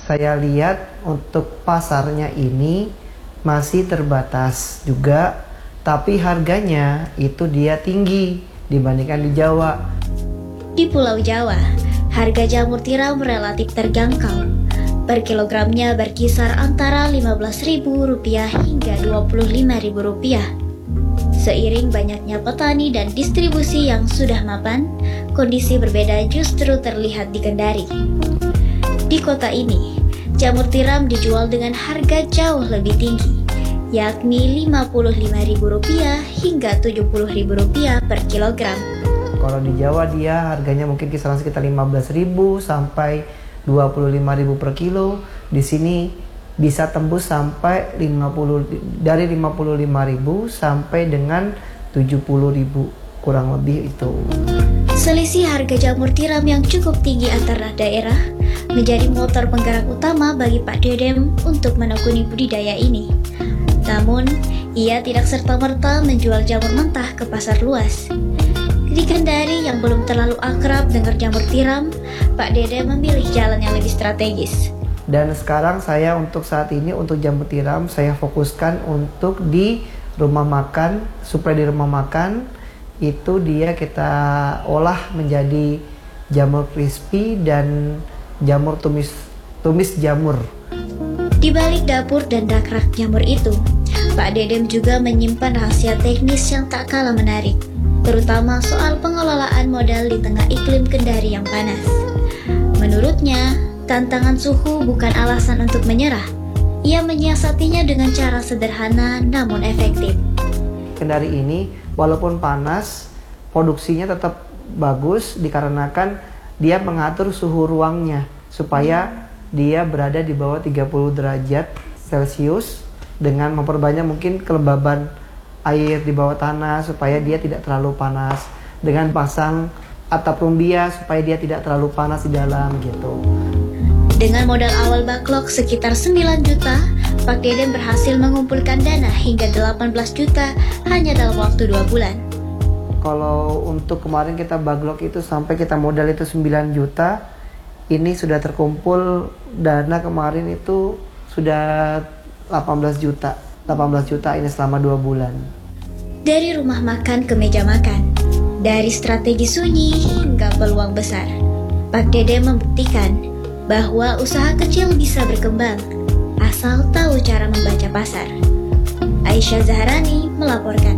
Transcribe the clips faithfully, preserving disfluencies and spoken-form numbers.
saya lihat untuk pasarnya ini masih terbatas juga, tapi harganya itu dia tinggi dibandingkan di Jawa. Di Pulau Jawa, harga jamur tiram relatif terjangkau. Per kilogramnya berkisar antara lima belas ribu rupiah hingga dua puluh lima ribu rupiah. Seiring banyaknya petani dan distribusi yang sudah mapan, kondisi berbeda justru terlihat di Kendari. Di kota ini, jamur tiram dijual dengan harga jauh lebih tinggi, yakni lima puluh lima ribu rupiah hingga tujuh puluh ribu rupiah per kilogram. Kalau di Jawa dia harganya mungkin kisaran sekitar lima belas ribu sampai dua puluh lima ribu per kilo. Di sini bisa tembus sampai lima puluh, dari lima puluh lima ribu sampai dengan tujuh puluh ribu, kurang lebih itu. Selisih harga jamur tiram yang cukup tinggi antara daerah menjadi motor penggerak utama bagi Pak Dedem untuk menekuni budidaya ini. Namun, ia tidak serta-merta menjual jamur mentah ke pasar luas. Di Kendari yang belum terlalu akrab dengan jamur tiram, Pak Dedem memilih jalan yang lebih strategis. Dan sekarang saya untuk saat ini untuk jamur tiram saya fokuskan untuk di rumah makan, supaya di rumah makan itu dia kita olah menjadi jamur crispy dan jamur tumis tumis jamur. Di balik dapur dan rak-rak jamur itu, Pak Dedem juga menyimpan rahasia teknis yang tak kalah menarik, terutama soal pengelolaan modal di tengah iklim Kendari yang panas. Menurutnya, tantangan suhu bukan alasan untuk menyerah. Ia menyiasatinya dengan cara sederhana namun efektif. Kendari ini walaupun panas, produksinya tetap bagus dikarenakan dia mengatur suhu ruangnya supaya dia berada di bawah tiga puluh derajat Celcius dengan memperbanyak mungkin kelembaban air di bawah tanah supaya dia tidak terlalu panas, dengan pasang atap rumbia supaya dia tidak terlalu panas di dalam gitu. Dengan modal awal backlog sekitar sembilan juta, Pak Dedem berhasil mengumpulkan dana hingga delapan belas juta hanya dalam waktu dua bulan. Kalau untuk kemarin kita backlog itu sampai kita modal itu sembilan juta, ini sudah terkumpul dana kemarin itu sudah delapan belas juta. delapan belas juta ini selama dua bulan. Dari rumah makan ke meja makan, dari strategi sunyi hingga peluang besar, Pak Dedem membuktikan bahwa usaha kecil bisa berkembang asal tahu cara membaca pasar. Aisyah Zahrani melaporkan.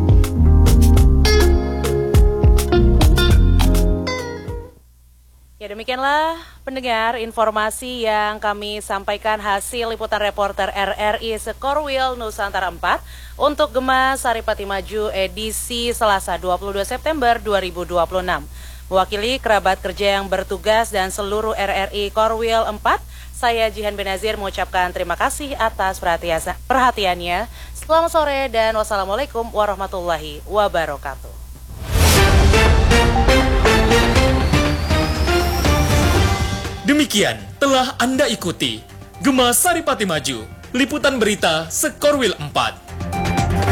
Ya, demikianlah pendengar informasi yang kami sampaikan hasil liputan reporter R R I Sekorwil Nusantara empat untuk Gema Saripati Maju edisi Selasa dua puluh dua September dua ribu dua puluh enam. Mewakili kerabat kerja yang bertugas dan seluruh R R I Korwil empat, saya Jihan Benazir mengucapkan terima kasih atas perhatiannya. Selamat sore dan wassalamualaikum warahmatullahi wabarakatuh. Demikian telah Anda ikuti Gema Saripati Maju, liputan berita Sekorwil empat.